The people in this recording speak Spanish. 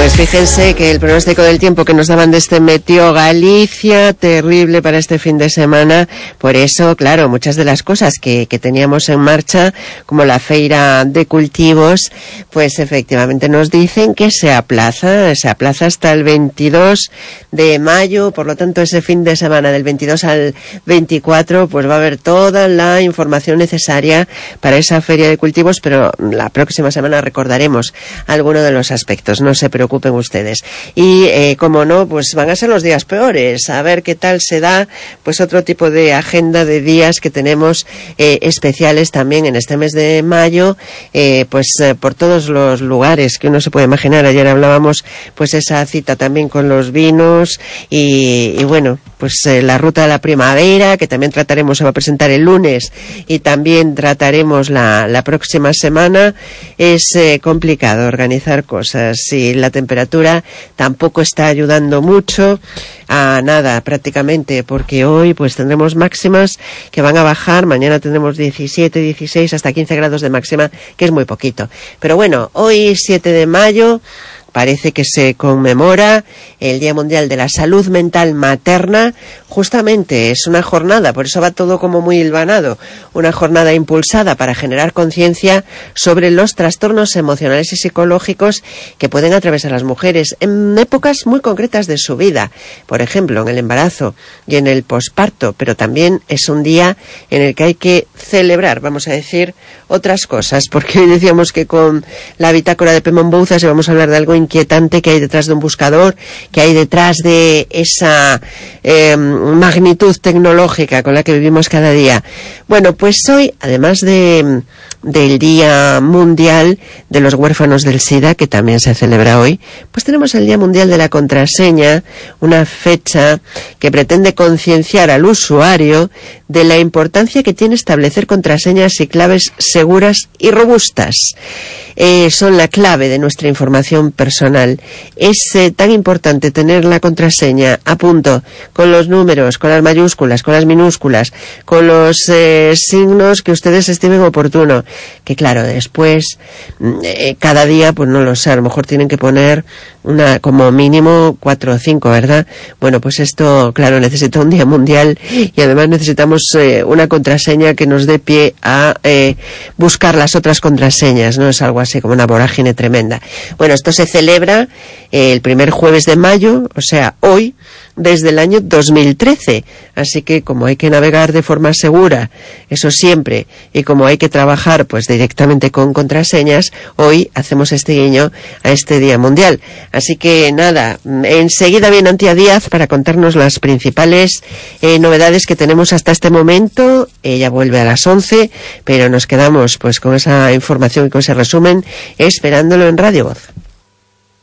Pues fíjense que el pronóstico del tiempo que nos daban desde Meteo Galicia, terrible para este fin de semana. Por eso, claro, muchas de las cosas que teníamos en marcha, como la feira de cultivos, pues efectivamente nos dicen que se aplaza hasta el 22 de mayo. Por lo tanto, ese fin de semana del 22 al 24, pues va a haber toda la información necesaria para esa feria de cultivos, pero la próxima semana recordaremos algunos de los aspectos, no se preocupen ustedes. Y como no, pues van a ser los días peores, a ver qué tal se da pues otro tipo de agenda de días que tenemos especiales también en este mes de mayo, por todos los lugares que uno se puede imaginar. Ayer hablábamos pues esa cita también con los vinos y bueno, pues la ruta de la primavera, que también trataremos, se va a presentar el lunes y también trataremos la próxima semana. Es complicado organizar cosas y la temperatura tampoco está ayudando mucho a nada prácticamente, porque hoy pues tendremos máximas que van a bajar, mañana tendremos 17, 16, hasta 15 grados de máxima, que es muy poquito. Pero bueno, hoy 7 de mayo parece que se conmemora el Día Mundial de la Salud Mental Materna. Justamente es una jornada, por eso va todo como muy hilvanado, una jornada impulsada para generar conciencia sobre los trastornos emocionales y psicológicos que pueden atravesar las mujeres en épocas muy concretas de su vida, por ejemplo, en el embarazo y en el posparto, pero también es un día en el que hay que celebrar, vamos a decir, otras cosas, porque hoy decíamos que con la bitácora de Pemón Bouzas íbamos a hablar de algo inquietante que hay detrás de un buscador, que hay detrás de esa magnitud tecnológica con la que vivimos cada día. Bueno, pues hoy, además del Día Mundial de los Huérfanos del SIDA, que también se celebra hoy, pues tenemos el Día Mundial de la Contraseña, una fecha que pretende concienciar al usuario de la importancia que tiene establecer contraseñas y claves seguras y robustas. Son la clave de nuestra información personal. Es tan importante tener la contraseña a punto, con los números, con las mayúsculas, con las minúsculas, con los signos que ustedes estimen oportuno, que claro, después cada día, pues no lo sé, a lo mejor tienen que poner como mínimo 4 o 5, ¿verdad? Bueno, pues esto, claro, necesita un día mundial y además necesitamos una contraseña que nos dé pie a buscar las otras contraseñas, ¿no? Es algo así como una vorágine tremenda. Bueno, esto se celebra el primer jueves de mayo, o sea, hoy, desde el año 2013. Así que como hay que navegar de forma segura, eso siempre, y como hay que trabajar pues directamente con contraseñas, hoy hacemos este guiño a este Día Mundial. Así que nada, enseguida viene Antía Díaz para contarnos las principales novedades que tenemos hasta este momento. Ella vuelve a las 11, pero nos quedamos pues con esa información y con ese resumen esperándolo en Radio Voz.